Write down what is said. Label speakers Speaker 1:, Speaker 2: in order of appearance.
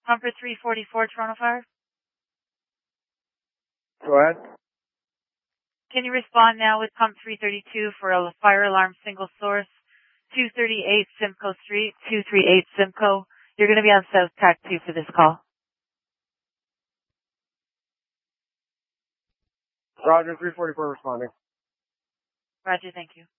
Speaker 1: Pumper 344, Toronto Fire.
Speaker 2: Go ahead.
Speaker 1: Can you respond now with pump 332 for a fire alarm single source, 238 Simcoe Street, 238 Simcoe. You're going to be on South Tac 2 for this call.
Speaker 2: Roger, 344 responding.
Speaker 1: Roger, thank you.